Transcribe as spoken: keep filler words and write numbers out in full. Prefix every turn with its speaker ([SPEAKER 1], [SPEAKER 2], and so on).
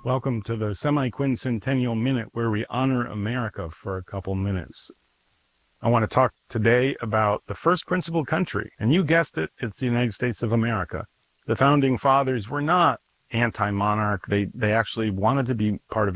[SPEAKER 1] Welcome to the semi-quincentennial minute where we honor America for a couple minutes. I want to talk today about the first principal country, and you guessed it, it's the United States of America. The founding fathers were not anti-monarch. They, they actually wanted to be part of